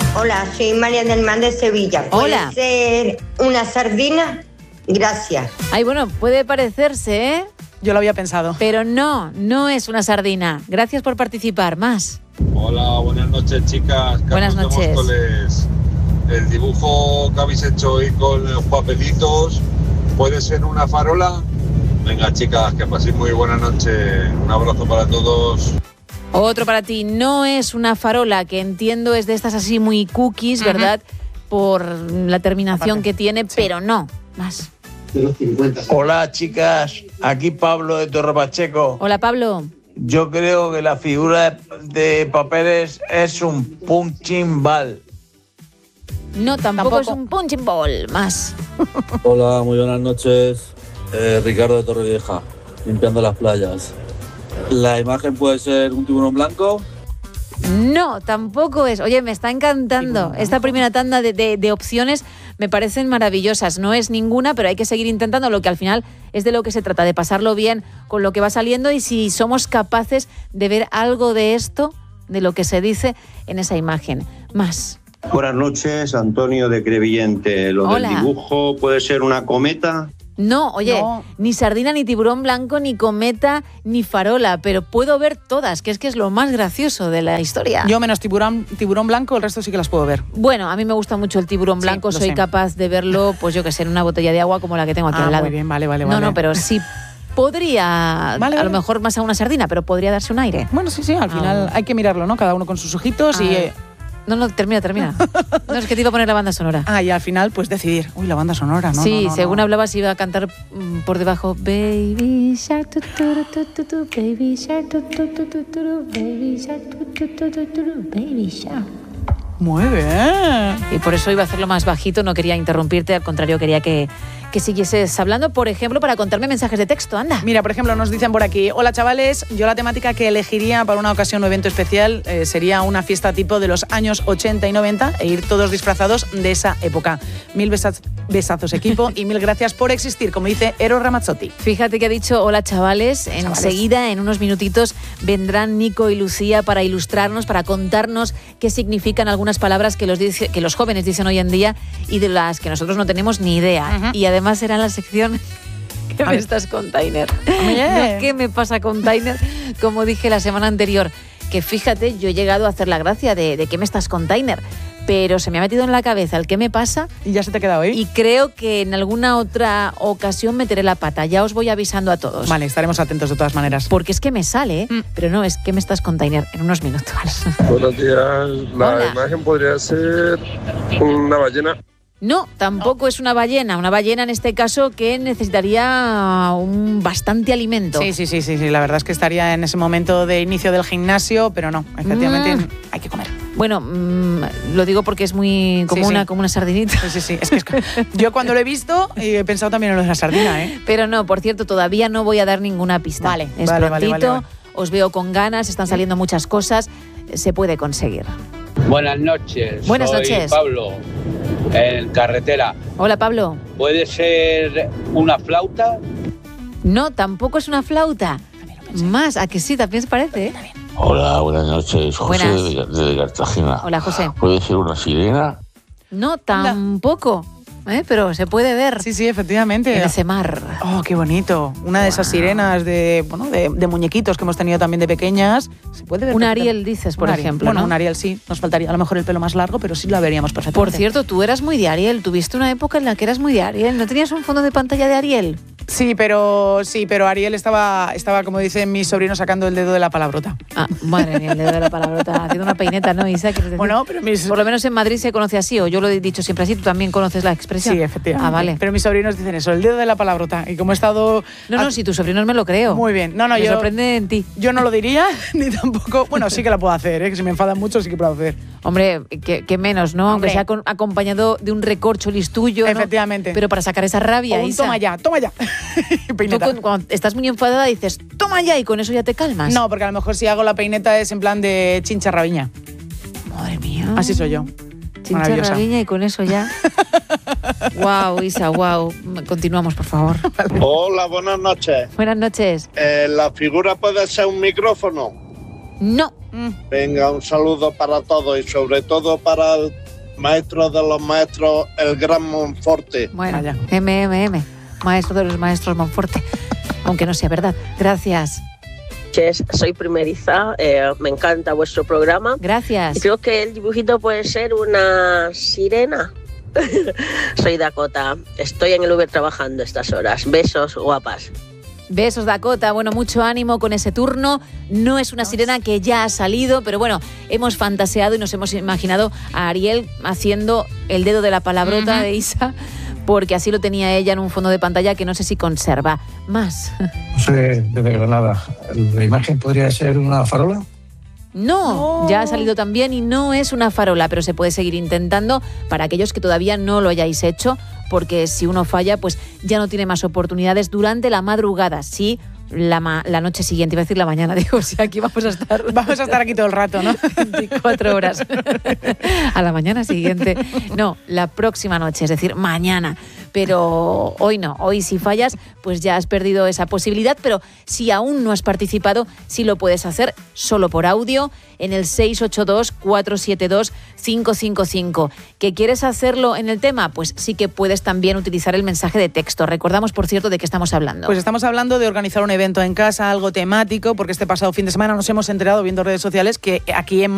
Hola, soy María del Mar de Sevilla. Hola. ¿Puede ser una sardina? Gracias. Ay, bueno, puede parecerse, ¿eh? Yo lo había pensado. Pero no es una sardina. Gracias por participar. Más. Hola, buenas noches, chicas. Buenas Carlos de noches. Móstoles. El dibujo que habéis hecho hoy con los papelitos, ¿puede ser una farola? Venga, chicas, que paséis muy buena noche. Un abrazo para todos. Otro para ti. No es una farola, que entiendo es de estas así muy cookies, ¿verdad? Por la terminación que tiene, pero no. Más. Hola chicas, aquí Pablo de Torre Pacheco. Hola, Pablo. Yo creo que la figura de papeles es un punching ball. No, tampoco es un punching ball. Más. Hola, muy buenas noches. Ricardo de Torrevieja, limpiando las playas. ¿La imagen puede ser un tiburón blanco? No, tampoco es. Oye, me está encantando. Esta primera tanda de opciones me parecen maravillosas. No es ninguna, pero hay que seguir intentando, lo que al final es de lo que se trata, de pasarlo bien con lo que va saliendo y si somos capaces de ver algo de esto, de lo que se dice en esa imagen. Más. Buenas noches, Antonio de Crevillente. Lo Hola. del dibujo puede ser una cometa. No, oye, No. ni sardina, ni tiburón blanco, ni cometa, ni farola, pero puedo ver todas, que es lo más gracioso de la historia. Yo menos tiburón blanco, el resto sí que las puedo ver. Bueno, a mí me gusta mucho el tiburón Sí, blanco, lo soy sé. capaz de verlo, pues yo que sé, en una botella de agua como la que tengo aquí al lado. Muy bien, vale. No, pero sí podría, Vale, a lo vale. mejor más a una sardina, pero podría darse un aire. Bueno, sí, al final hay que mirarlo, ¿no? Cada uno con sus ojitos y... No, termina. No, es que te iba a poner la banda sonora. y al final, pues decidir. Uy, la banda sonora, ¿no? Sí, no, según hablabas iba a cantar por debajo Baby Shark, tu, tu, tu, tu, tu, Baby Shark, tu, tu, tu, tu, tu, Baby Shark, tu, tu, tu, tu, tu, Baby Shark. Muy bien. Y por eso iba a hacerlo más bajito, no quería interrumpirte, al contrario, quería que siguieses hablando, por ejemplo, para contarme mensajes de texto, anda. Mira, por ejemplo, nos dicen por aquí: hola chavales, yo la temática que elegiría para una ocasión o evento especial sería una fiesta tipo de los años 80 y 90 e ir todos disfrazados de esa época. Mil besazos equipo y mil gracias por existir, como dice Eros Ramazzotti. Fíjate que ha dicho hola chavales, enseguida, en unos minutitos, vendrán Nico y Lucía para ilustrarnos, para contarnos qué significan algunas palabras que los jóvenes dicen hoy en día y de las que nosotros no tenemos ni idea. Y además será la sección ¿qué me estás, container? No, ¿qué me pasa, container? Como dije la semana anterior, que fíjate, yo he llegado a hacer la gracia de ¿qué me estás, container? Pero se me ha metido en la cabeza el qué me pasa. Y ya se te ha quedado ahí. Y creo que en alguna otra ocasión meteré la pata. Ya os voy avisando a todos. Vale, estaremos atentos de todas maneras. Porque es que me sale, pero no, es que me estás, container, en unos minutos. Buenos días. La Hola. imagen podría ser una ballena. No, tampoco es una ballena. Una ballena en este caso que necesitaría bastante alimento. Sí, la verdad es que estaría en ese momento de inicio del gimnasio, pero no, efectivamente hay que comer. Bueno, lo digo porque es muy como una sardinita. Sí. Es que yo cuando lo he visto he pensado también en lo de la sardina, ¿eh? Pero no, por cierto, todavía no voy a dar ninguna pista. Vale, es vale, prontito, vale. os veo con ganas, están saliendo muchas cosas, se puede conseguir. Buenas noches. Buenas soy noches. Pablo, en carretera. Hola, Pablo. ¿Puede ser una flauta? No, tampoco es una flauta. Más, ¿a que sí? ¿También se parece? Hola, buenas noches. José Buenas. de Cartagena. Hola, José. ¿Puede ser una sirena? No, tampoco. Pero se puede ver. Sí, efectivamente. En ese mar. Oh, qué bonito. Una de esas sirenas de muñequitos que hemos tenido también de pequeñas. Se puede ver. Un Ariel, dices, por ejemplo. Bueno, ¿no? un Ariel sí. Nos faltaría a lo mejor el pelo más largo, pero sí la veríamos perfectamente. Por cierto, tú eras muy de Ariel. Tuviste una época en la que eras muy de Ariel. ¿No tenías un fondo de pantalla de Ariel? Sí, pero Ariel estaba, como dicen mis sobrinos, sacando el dedo de la palabrota. Madre mía, el dedo de la palabrota. Haciendo una peineta, ¿no, Isa? Bueno, pero por lo menos en Madrid se conoce así, o yo lo he dicho siempre así. ¿Tú también conoces la expresión? Sí, efectivamente. Vale. Pero mis sobrinos dicen eso, el dedo de la palabrota. Y como he estado... No, si tus sobrinos me lo creo. Muy bien. No, me sorprende en ti. Yo no lo diría, ni tampoco... Bueno, sí que la puedo hacer, que si me enfadan mucho sí que puedo hacer. Hombre, que menos, ¿no? Aunque sea acompañado de un recorcholis tuyo, ¿no? Efectivamente. Pero para sacar esa rabia, O un Isa. toma ya. Tú cuando estás muy enfadada dices, toma ya, y con eso ya te calmas. No, porque a lo mejor si hago la peineta es en plan de chincha rabiña. Madre mía. Así soy yo. Chincha rabiña y con eso ya. Wow, Isa, wow. Continuamos, por favor. Hola, buenas noches. Buenas noches. ¿La figura puede ser un micrófono? No. Venga, un saludo para todos y sobre todo para el maestro de los maestros, el gran Monforte. Bueno, MMM, maestro de los maestros Monforte, aunque no sea verdad. Gracias. Soy primeriza, me encanta vuestro programa. Gracias. Y creo que el dibujito puede ser una sirena. Soy Dakota, estoy en el Uber trabajando estas horas. Besos, guapas. Besos, Dakota. Bueno, mucho ánimo con ese turno. No es una sirena que ya ha salido, pero bueno, hemos fantaseado y nos hemos imaginado a Ariel haciendo el dedo de la palabrota de Isa, porque así lo tenía ella en un fondo de pantalla que no sé si conserva. Más. No sé, desde Granada. ¿La imagen podría ser una farola? No, ya ha salido también y no es una farola, pero se puede seguir intentando para aquellos que todavía no lo hayáis hecho, porque si uno falla, pues ya no tiene más oportunidades durante la madrugada. Sí, la noche siguiente, iba a decir la mañana, digo, sí, aquí vamos a estar. Vamos a estar aquí todo el rato, ¿no? 24 horas. A la mañana siguiente. No, la próxima noche, es decir, mañana. Pero hoy no, hoy si fallas, pues ya has perdido esa posibilidad, pero si aún no has participado, sí lo puedes hacer solo por audio en el 682-472-555. ¿Que quieres hacerlo en el tema? Pues sí que puedes también utilizar el mensaje de texto. Recordamos, por cierto, de qué estamos hablando. Pues estamos hablando de organizar un evento en casa, algo temático, porque este pasado fin de semana nos hemos enterado viendo redes sociales que aquí en